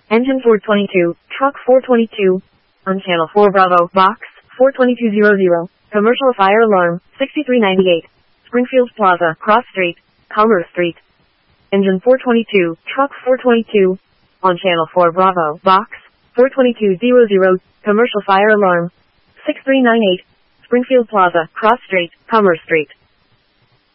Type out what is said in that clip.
Engine 422, truck 422, on channel 4 Bravo, box 42200, commercial fire alarm, 6398, Springfield Plaza, Cross Street, Commerce Street. Engine 422, truck 422, on channel 4 Bravo, box 42200, commercial fire alarm, 6398, Springfield Plaza, Cross Street, Commerce Street.